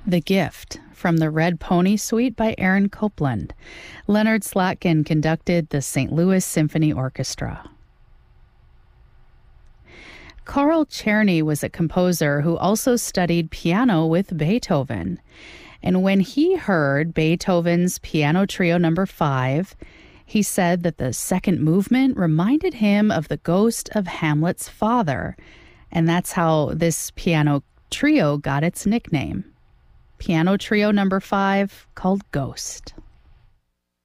The Gift from the Red Pony Suite by Aaron Copland. Leonard Slatkin conducted the St. Louis Symphony Orchestra. Carl Czerny was a composer who also studied piano with Beethoven. And when he heard Beethoven's Piano Trio No. 5, he said that the second movement reminded him of the ghost of Hamlet's father. And that's how this piano trio got its nickname. Piano Trio No. 5, called Ghost.